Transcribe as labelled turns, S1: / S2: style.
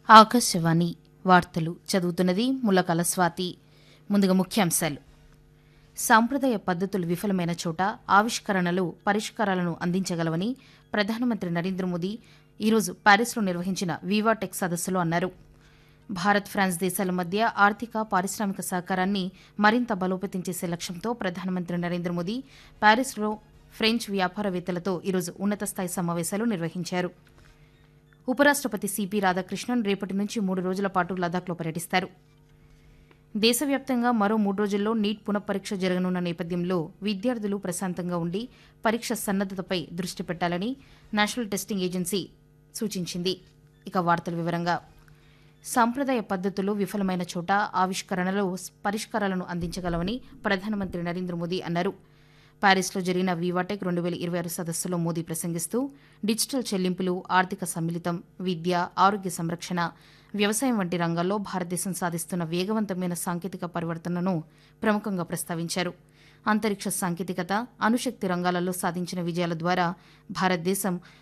S1: ఆకాశవాణి వార్తలు చదువుతున్నది ముల్లకాల స్వాతి. ముందుగా ముఖ్యాంశాలు. సాంప్రదాయ పద్ధతులు విఫలమైన చోట ఆవిష్కరణలు పరిష్కారాలను అందించగలవని ప్రధానమంత్రి నరేంద్ర మోదీ ఈరోజు ప్యారిస్లో నిర్వహించిన వివాటెక్ సదస్సులో అన్నారు. భారత్, ఫ్రాన్స్ దేశాల మధ్య ఆర్థిక, పారిశ్రామిక సహకారాన్ని మరింత బలోపేతం చేసే లక్ష్యంతో ప్రధానమంత్రి నరేంద్ర మోదీ ప్యారిస్లో ఫ్రెంచ్ వ్యాపారవేత్తలతో ఈరోజు ఉన్నత స్థాయి సమావేశాలు నిర్వహించారు. ఉపరాష్టపతి సిపి రాధాకృష్ణన్ రేపటి నుంచి 3 రోజుల పాటు లదాఖ్లో పర్యటిస్తారు. దేశవ్యాప్తంగా మరో 3 రోజుల్లో నీట్ పునఃపరీక్ష జరగనున్న నేపథ్యంలో విద్యార్థులు ప్రశాంతంగా ఉండి పరీక్ష సన్నద్దతపై దృష్టి పెట్టాలని నేషనల్ టెస్టింగ్ ఏజెన్సీ సూచించింది. ఇక వార్తల వివరంగా. సాంప్రదాయ పద్ధతులు విఫలమైన చోట ఆవిష్కరణలు పరిష్కారాలను అందించగలవని ప్రధానమంత్రి నరేంద్ర మోదీ అన్నారు. ప్యారిస్లో జరిగిన వివాటెక్ 2026 సదస్సులో మోదీ ప్రసంగిస్తూ డిజిటల్ చెల్లింపులు, ఆర్థిక సమ్మిళితం, విద్య, ఆరోగ్య సంరక్షణ, వ్యవసాయం వంటి రంగాల్లో భారతదేశం సాధిస్తున్న వేగవంతమైన సాంకేతిక పరివర్తనను ప్రముఖంగా ప్రస్తావించారు. అంతరిక్ష సాంకేతికత, అణుశక్తి రంగాలలో సాధించిన విజయాల ద్వారా భారతదేశం